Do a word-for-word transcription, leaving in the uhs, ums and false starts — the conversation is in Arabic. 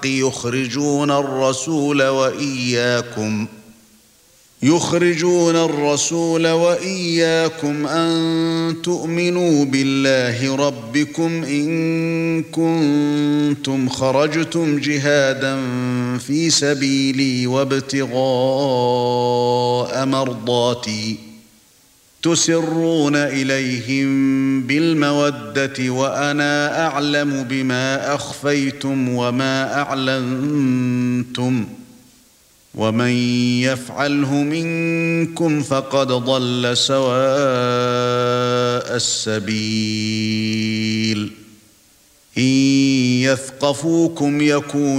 يخرجون الرسول وإياكم يخرجون الرسول وإياكم أن تؤمنوا بالله ربكم إن كنتم خرجتم جهادا في سبيلي وابتغاء مرضاتي تسرون إليهم بالمودة وأنا أعلم بما أخفيتم وما أعلنتم ومن يفعله منكم فقد ضل سواء السبيل إن يثقفوكم يكونوا